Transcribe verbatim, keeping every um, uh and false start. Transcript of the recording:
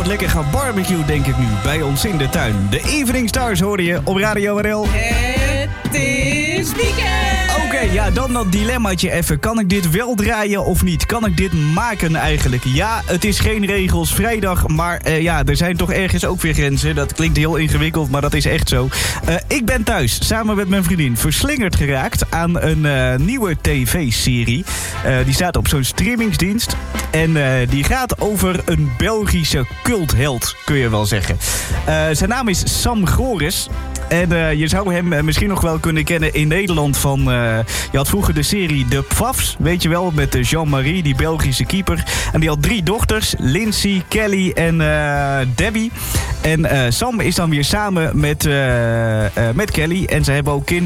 wordt lekker gaan barbecue, denk ik nu, bij ons in de tuin. De Evening Stars hoorde je op Radio R L. Het is weekend! Oké, okay, ja, dan dat dilemmaatje even. Kan ik dit wel draaien of niet? Kan ik dit maken eigenlijk? Ja, het is geen regels, vrijdag, maar uh, ja, er zijn toch ergens ook weer grenzen. Dat klinkt heel ingewikkeld, maar dat is echt zo. Uh, ik ben thuis, samen met mijn vriendin, verslingerd geraakt aan een uh, nieuwe tv-serie. Uh, die staat op zo'n streamingsdienst. En uh, die gaat over een Belgische cultheld, kun je wel zeggen. Uh, zijn naam is Sam Goris. En uh, je zou hem uh, misschien nog wel kunnen kennen in Nederland van... Uh, je had vroeger de serie De Pfaffs, weet je wel, met uh, Jean-Marie, die Belgische keeper. En die had drie dochters, Lindsay, Kelly en uh, Debbie. En uh, Sam is dan weer samen met, uh, uh, met Kelly. En ze hebben ook kinderen.